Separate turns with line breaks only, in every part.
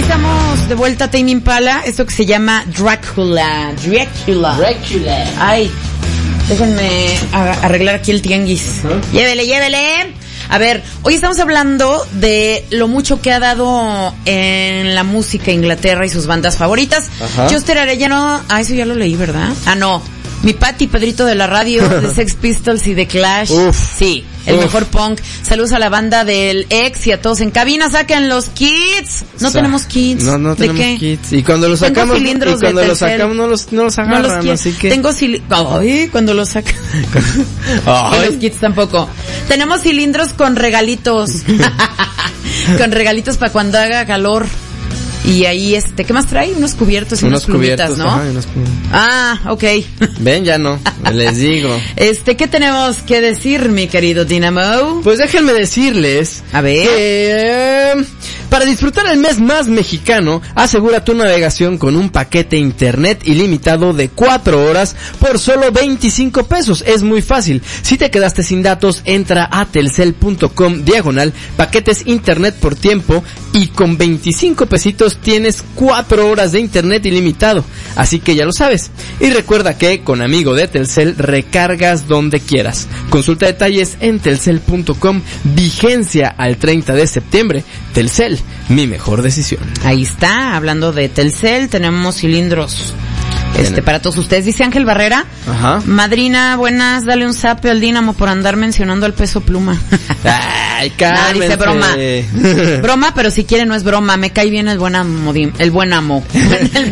estamos de vuelta a Tame Impala, esto que se llama Dracula. Ay, déjenme arreglar aquí el tianguis. Llévele. A ver, hoy estamos hablando de lo mucho que ha dado en la música Inglaterra y sus bandas favoritas. Juster Arellano, eso ya lo leí, ¿verdad? No. Mi Pati, Pedrito de la radio, de Sex Pistols y de Clash. Sí, el mejor punk. Saludos a la banda del ex y a todos en cabina. Saquen los kits. No tenemos kits.
No tenemos kits. Y cuando los sacamos, no los agarran, así que...
Tengo cuando los sacan. Los kits tampoco. Tenemos cilindros con regalitos. Con regalitos para cuando haga calor. Y ahí, ¿qué más trae? Unos cubiertos y unas plumitas, ¿no? Ok.
Ven, ya no, les digo.
¿Qué tenemos que decir, mi querido Dynamo?
Pues déjenme decirles,
a ver,
que para disfrutar el mes más mexicano, asegura tu navegación con un paquete internet ilimitado de 4 horas por solo 25 pesos. Es muy fácil. Si te quedaste sin datos, entra a telcel.com/paquetes internet por tiempo y con 25 pesitos tienes 4 horas de internet ilimitado. Así que ya lo sabes. Y recuerda que con amigo de Telcel recargas donde quieras. Consulta detalles en telcel.com. Vigencia al 30 de septiembre. Telcel, mi mejor decisión.
Ahí está, hablando de Telcel, tenemos cilindros para todos ustedes. Dice Ángel Barrera. Madrina, buenas, dale un zape al Dínamo por andar mencionando al Peso Pluma.
Ay, cálmense.
Dice broma. Broma, pero si quiere no es broma. Me cae bien el buen amo. El buen Dínamo.
El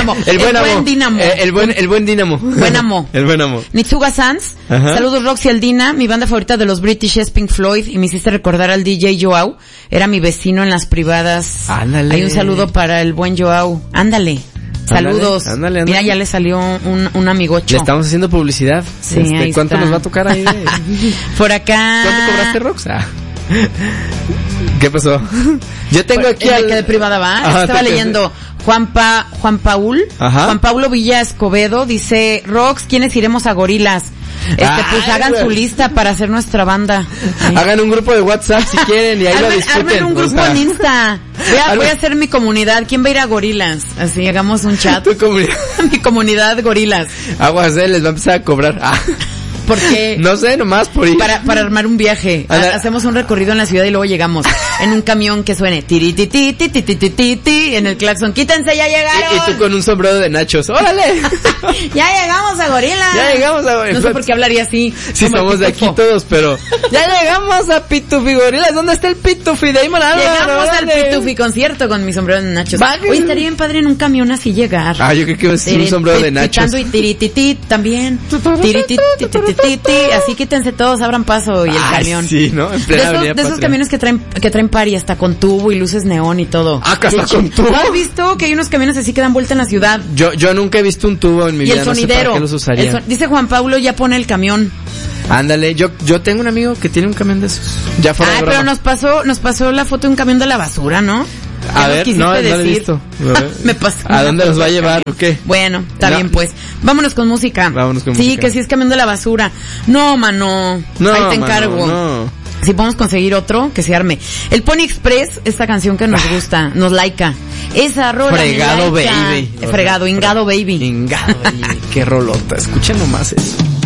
buen Dínamo.
Buen amo.
El buen amo.
Nitsuga Sans. Saludos Roxy Aldina, mi banda favorita de los British es Pink Floyd y me hiciste recordar al DJ Joao. Era mi vecino en las privadas.
Ándale.
Hay un saludo para el buen Joao. Ándale. Saludos.
Ándale.
Mira, ya le salió un amigocho.
Le estamos haciendo publicidad.
Sí,
¿cuánto nos va a tocar ahí?
Por acá.
¿Cuánto cobraste, Rox? ¿Qué pasó? Yo tengo aquí
el que de privada va. Estaba leyendo Juan Paulo Villa Escobedo dice, Rox, ¿quiénes iremos a Gorilas? Pues hagan su lista para hacer nuestra banda.
Hagan un grupo de WhatsApp si quieren y ahí lo discuten.
Armen un grupo en Insta. Voy a hacer mi comunidad. ¿Quién va a ir a Gorilas? Así, hagamos un chat.
Tu comunidad.
Mi comunidad Gorilas.
Aguas, les va a empezar a cobrar.
¿Por qué?
No sé, nomás por ir.
Para armar un viaje. Hacemos un recorrido en la ciudad y luego llegamos en un camión que suene tiritititititititi en el claxon. ¡Quítense, ya llegaron!
Y tú con un sombrero de nachos. ¡Órale!
¡Ya llegamos a Gorilas! No sé por qué hablaría así.
Sí, somos de aquí todos, pero... ¡Ya llegamos a Pitufi Gorilas! ¿Dónde está el Pitufi? De ahí
llegamos al Pitufi concierto con mi sombrero de nachos. Oye, estaría bien padre en un camión así llegar.
Yo creo que iba a ser un sombrero de nachos.
Y tirititi también. Así quítense todos, abran paso y el camión.
Sí, ¿no? En plena
de esos camiones que traen party hasta con tubo y luces neón y todo.
Hasta con tubo.
¿No has visto que hay unos camiones así que dan vuelta en la ciudad?
Yo nunca he visto un tubo en mi vida.
Y el sonidero.
No sé para qué los usaría.
Dice Juan Pablo, ya pone el camión.
Ándale, yo tengo un amigo que tiene un camión de esos. Ya fuera de broma.
Pero nos pasó la foto de un camión de la basura, ¿no?
A ver, no lo he visto.
Me pasó.
¿A dónde nos va a llevar o qué?
Bueno, está bien pues. Vámonos con música. Sí, que sí es camión de la basura. No, mano. Ahí te encargo.
No.
Si podemos conseguir otro, que se arme. El Pony Express, esta canción que nos gusta, nos laica. Esa rola.
Fregado, baby.
Ingado, baby.
Ingado, baby. Qué rolota. Escuchen nomás eso.